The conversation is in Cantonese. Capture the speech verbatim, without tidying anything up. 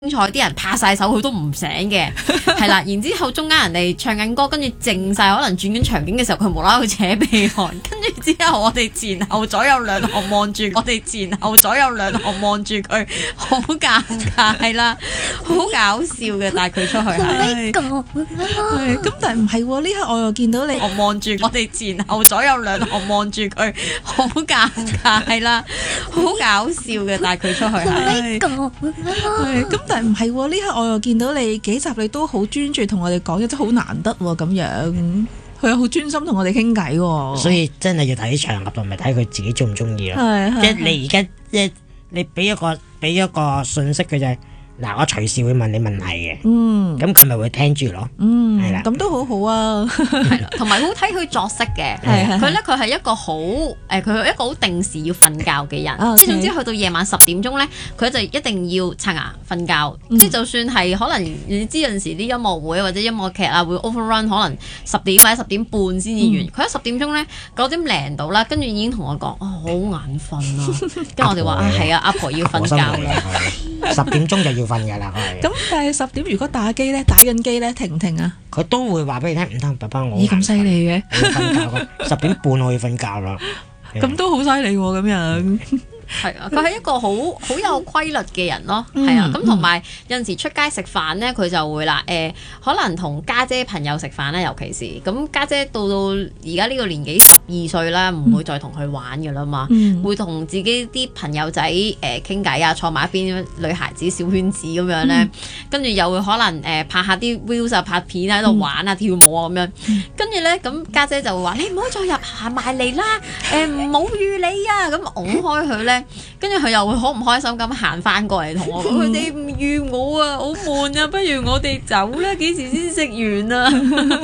彩啲人拍晒手，佢都唔醒嘅，係啦。然之後中間人哋唱緊歌，跟住靜晒，可能轉緊場景嘅時候，佢無啦啦去扯鼻鼾，跟住之後我哋前後左右兩行望住，我哋前後左右兩行望住佢，好尷尬啦，好搞笑嘅帶佢出去係。 咁但係唔係喎？呢刻我又見到你， 我望住我哋前後左右兩行望住佢，好尷尬啦，好搞笑嘅帶佢出去係。 咁但係唔係喎？呢刻我又見到你幾集你都好專注同我哋講嘢，真係好難得喎咁樣。佢又好專心同我哋傾偈喎。 所以真係要睇場合同埋睇佢自己中唔中意咯。即係你而家即係你俾一個俾一個信息佢就係。嗱，我隨時會問你問題嘅，嗯，咁佢咪會聽住咯， 嗯， 係啦， 咁都好好啊， 係啦，同埋好睇佢作息嘅，佢咧佢係一個好誒，佢係一個好定時要瞓覺嘅人，即係總之去到夜晚十點鐘咧，佢就一定要刷牙瞓覺，即係就算係可能你知有陣時啲音樂會或者音樂劇啊會 overrun，可能十點或者十點半先至完，佢喺十點鐘咧九點零到啦，跟住已經同我講啊好眼瞓啊，跟住我哋話啊係啊，阿婆要瞓覺啦， 十點鐘就要。瞓噶啦， 咁但係十點如果打機咧，打緊機咧，停唔停啊？ 佢都會話俾你聽，唔得，爸爸我咦咁犀利嘅， 我要瞓覺，十點半我要瞓覺啦。 咁都好犀利喎，咁樣。 係啊，佢係一個好好有規律嘅人咯，係啊，咁同埋有陣時出街食飯咧，佢就會啦，誒、呃，可能同家姐朋友食飯咧，尤其是咁家姐到到而家呢個年紀十二歲啦，唔會再同佢玩噶啦嘛，嗯、會同自己啲朋友仔誒傾偈啊，坐埋一邊女孩子小圈子咁樣咧，跟住、嗯、又會可能誒、呃、拍下啲 reels 啊，拍片喺度玩啊，嗯、跳舞啊咁樣，跟住咧咁家姐就會話你唔好再入行埋嚟啦，誒冇預你啊，咁拱開佢咧。跟住佢又會好唔開心咁行翻過嚟同我講，佢哋唔預我啊，好悶啊，不如我哋走啦，幾時先食完啊？